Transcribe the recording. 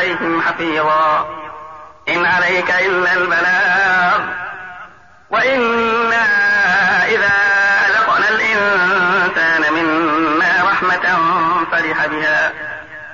عليهم حفيظا إن عليك إلا البلاغ وإنا إذا أذقنا الإنسان منا رحمة فرح بها